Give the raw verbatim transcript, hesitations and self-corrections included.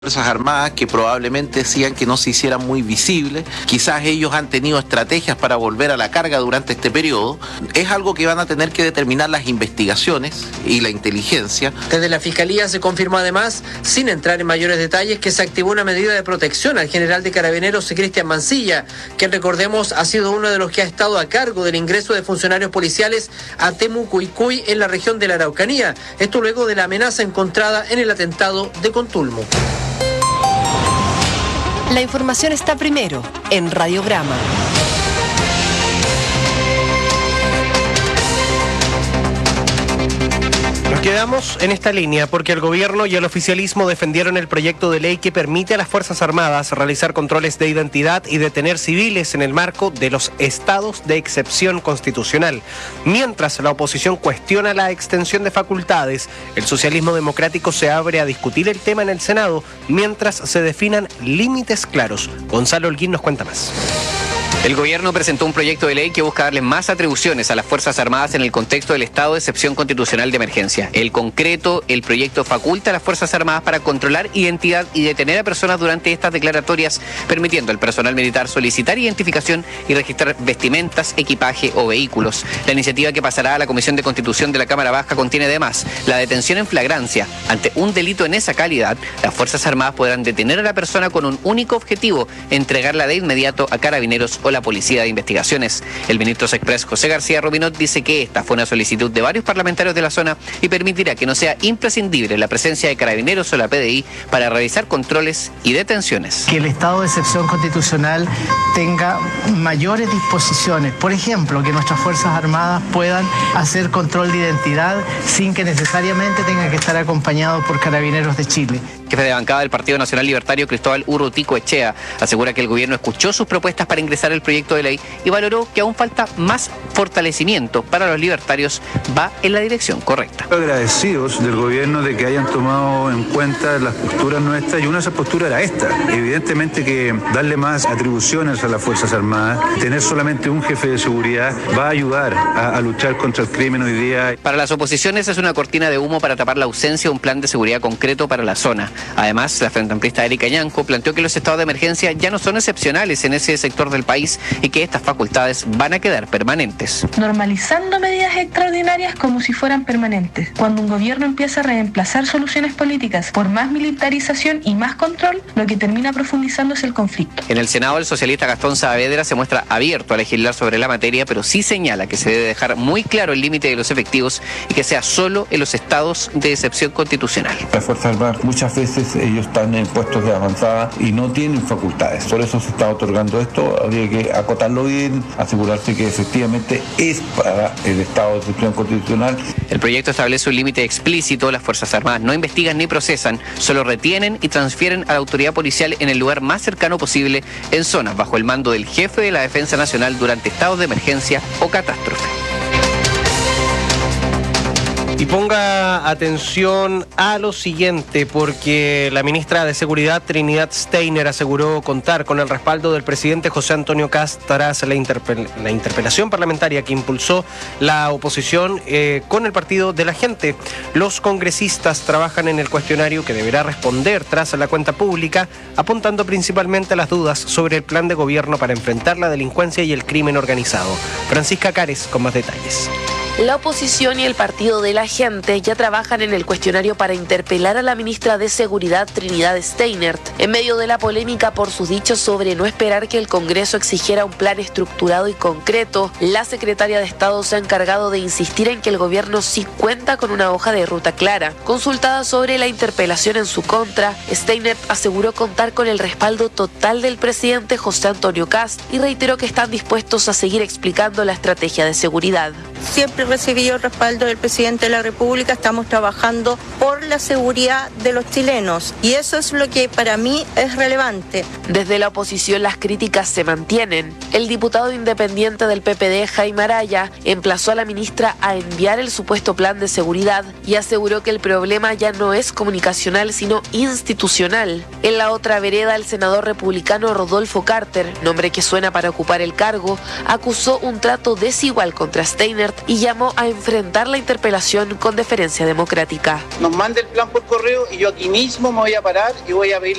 Fuerzas Armadas que probablemente decían que no se hicieran muy visibles. Quizás ellos han tenido estrategias para volver a la carga durante este periodo. Es algo que van a tener que determinar las investigaciones y la inteligencia. Desde la Fiscalía se confirmó además, sin entrar en mayores detalles, que se activó una medida de protección al general de Carabineros Cristian Mancilla, que recordemos ha sido uno de los que ha estado a cargo del ingreso de funcionarios policiales a Temucuicui en la región de la Araucanía. Esto luego de la amenaza encontrada en el atentado de Contulmo. La información está primero en Radiograma. Nos quedamos en esta línea porque el gobierno y el oficialismo defendieron el proyecto de ley que permite a las Fuerzas Armadas realizar controles de identidad y detener civiles en el marco de los estados de excepción constitucional. Mientras la oposición cuestiona la extensión de facultades, el socialismo democrático se abre a discutir el tema en el Senado mientras se definan límites claros. Gonzalo Holguín nos cuenta más. El gobierno presentó un proyecto de ley que busca darle más atribuciones a las Fuerzas Armadas en el contexto del estado de excepción constitucional de emergencia. El concreto, el proyecto faculta a las Fuerzas Armadas para controlar identidad y detener a personas durante estas declaratorias, permitiendo al personal militar solicitar identificación y registrar vestimentas, equipaje o vehículos. La iniciativa que pasará a la Comisión de Constitución de la Cámara Baja contiene además la detención en flagrancia. Ante un delito en esa calidad, las Fuerzas Armadas podrán detener a la persona con un único objetivo: entregarla de inmediato a Carabineros o la Policía de Investigaciones. El ministro Sexpress José García Robinot dice que esta fue una solicitud de varios parlamentarios de la zona y permitirá que no sea imprescindible la presencia de Carabineros o la P D I para realizar controles y detenciones. Que el estado de excepción constitucional tenga mayores disposiciones, por ejemplo, que nuestras Fuerzas Armadas puedan hacer control de identidad sin que necesariamente tengan que estar acompañados por Carabineros de Chile. Jefe de bancada del Partido Nacional Libertario, Cristóbal Urrutico Echea, asegura que el gobierno escuchó sus propuestas para ingresar el proyecto de ley y valoró que aún falta más fortalecimiento para los libertarios. Va en la dirección correcta. Agradecidos del gobierno de que hayan tomado en cuenta las posturas nuestras, y una de esas posturas era esta. Evidentemente que darle más atribuciones a las Fuerzas Armadas, tener solamente un jefe de seguridad, va a ayudar a, a luchar contra el crimen hoy día. Para las oposiciones es una cortina de humo para tapar la ausencia de un plan de seguridad concreto para la zona. Además, la frente amplista Erika Ñanco planteó que los estados de emergencia ya no son excepcionales en ese sector del país y que estas facultades van a quedar permanentes. Normalizando medidas extraordinarias como si fueran permanentes. Cuando un gobierno empieza a reemplazar soluciones políticas por más militarización y más control, lo que termina profundizando es el conflicto. En el Senado, el socialista Gastón Saavedra se muestra abierto a legislar sobre la materia, pero sí señala que se debe dejar muy claro el límite de los efectivos y que sea solo en los estados de excepción constitucional. Las Fuerzas Armadas muchas veces ellos están en puestos de avanzada y no tienen facultades. Por eso se está otorgando esto. Habría que acotarlo bien, asegurarse que efectivamente es para el estado de excepción constitucional. El proyecto establece un límite explícito. Las Fuerzas Armadas no investigan ni procesan, solo retienen y transfieren a la autoridad policial en el lugar más cercano posible, en zonas bajo el mando del jefe de la Defensa Nacional durante estados de emergencia o catástrofe. Y ponga atención a lo siguiente, porque la ministra de Seguridad, Trinidad Steiner, aseguró contar con el respaldo del presidente José Antonio Kast tras la, interpel- la interpelación parlamentaria que impulsó la oposición eh, con el Partido de la Gente. Los congresistas trabajan en el cuestionario que deberá responder tras la cuenta pública, apuntando principalmente a las dudas sobre el plan de gobierno para enfrentar la delincuencia y el crimen organizado. Francisca Cares con más detalles. La oposición y el Partido de la Gente ya trabajan en el cuestionario para interpelar a la ministra de Seguridad, Trinidad Steiner, en medio de la polémica por sus dichos sobre no esperar que el Congreso exigiera un plan estructurado y concreto. La secretaria de Estado se ha encargado de insistir en que el gobierno sí cuenta con una hoja de ruta clara. Consultada sobre la interpelación en su contra, Steiner aseguró contar con el respaldo total del presidente José Antonio Kast y reiteró que están dispuestos a seguir explicando la estrategia de seguridad. Siempre he recibido el respaldo del presidente de la República. Estamos trabajando por la seguridad de los chilenos y eso es lo que para mí es relevante. Desde la oposición las críticas se mantienen. El diputado independiente del P P D, Jaime Araya, emplazó a la ministra a enviar el supuesto plan de seguridad y aseguró que el problema ya no es comunicacional sino institucional. En la otra vereda, el senador republicano Rodolfo Carter, nombre que suena para ocupar el cargo, acusó un trato desigual contra Steiner y ya llamó a enfrentar la interpelación con deferencia democrática. Nos mande el plan por correo y yo aquí mismo me voy a parar y voy a pedir